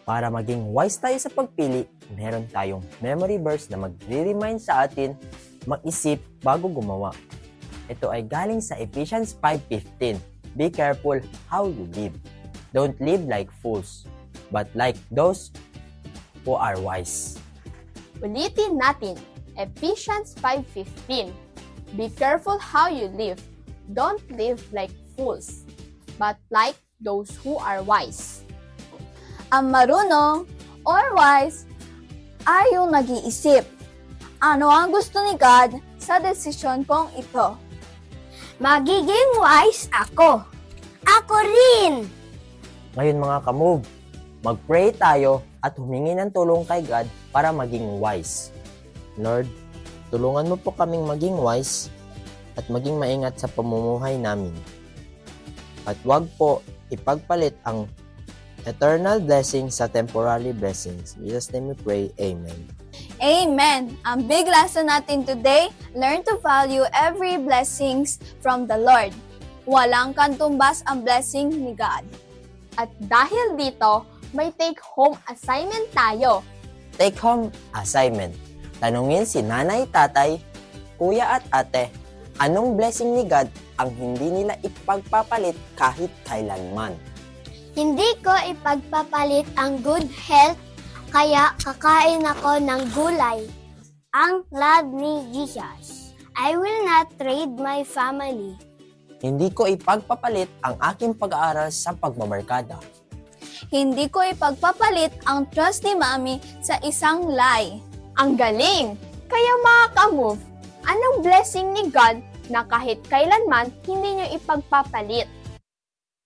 Para maging wise tayo sa pagpili, meron tayong memory verse na magre-remind sa atin mag-isip bago gumawa. Ito ay galing sa Ephesians 5:15. Be careful how you live. Don't live like fools, but like those who are wise. Ulitin natin, Ephesians 5:15. Be careful how you live. Don't live like fools, but like those who are wise. Ang marunong or wise ay yung nag-iisip. Ano ang gusto ni God sa desisyon kong ito? Magiging wise ako. Ako rin! Ngayon mga kamove, mag-pray tayo at humingi ng tulong kay God para maging wise. Lord, tulungan mo po kaming maging wise at maging maingat sa pamumuhay namin. At wag po ipagpalit ang eternal blessings sa temporary blessings. In Jesus' name we pray. Amen. Amen! Ang big lesson natin today, learn to value every blessings from the Lord. Walang kantumbas ang blessing ni God. At dahil dito, may take-home assignment tayo. Take home assignment. Tanungin si nanay, tatay, kuya at ate, anong blessing ni God ang hindi nila ipagpapalit kahit kailanman? Hindi ko ipagpapalit ang good health, kaya kakain ako ng gulay. Ang love ni Jesus. I will not trade my family. Hindi ko ipagpapalit ang aking pag-aaral sa pagmamarkada. Hindi ko ipagpapalit ang trust ni Mami sa isang lie. Ang galing! Kaya mga kamove, anong blessing ni God na kahit kailanman hindi nyo ipagpapalit?